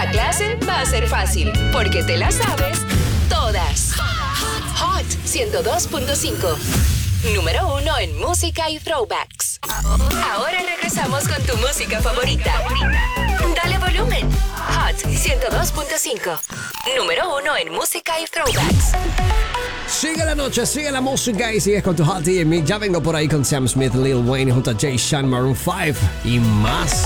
Esta clase va a ser fácil porque te la sabes todas. Hot 102.5. Número 1 en música y throwbacks. Ahora regresamos con tu música favorita. Dale volumen. Hot 102.5. Número 1 en música y throwbacks. Sigue la noche, sigue la música y sigues con tu Hot y ya vengo por ahí con Sam Smith, Lil Wayne junto a Jay Sean, Maroon 5 y más.